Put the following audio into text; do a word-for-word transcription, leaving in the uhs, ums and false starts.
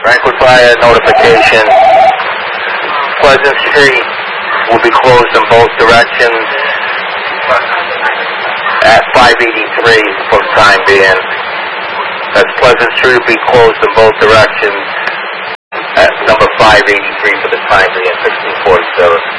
Franklin Fire notification. Pleasant Street will be closed in both directions at five eighty-three for the time being. That's Pleasant Street will be closed in both directions at number five eighty-three for the time being, sixteen forty-seven.